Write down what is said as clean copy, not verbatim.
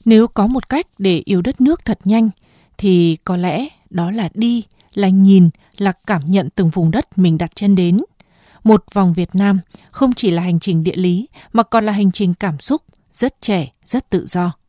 Nếu có một cách để yêu đất nước thật nhanh, thì có lẽ đó là đi, là nhìn, là cảm nhận từng vùng đất mình đặt chân đến. Một vòng Việt Nam không chỉ là hành trình địa lý mà còn là hành trình cảm xúc, rất trẻ, rất tự do.